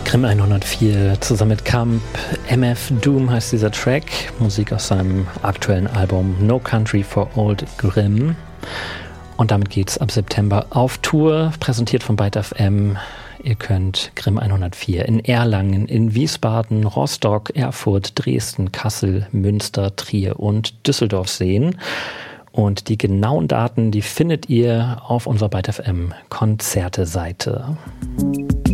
Grimm 104 zusammen mit Camp. MF Doom heißt dieser Track. Musik aus seinem aktuellen Album No Country for Old Grimm. Und damit geht's ab September auf Tour, präsentiert von Byte FM. Ihr könnt Grimm 104 in Erlangen, in Wiesbaden, Rostock, Erfurt, Dresden, Kassel, Münster, Trier und Düsseldorf sehen. Und die genauen Daten, die findet ihr auf unserer Byte FM Konzerte-Seite.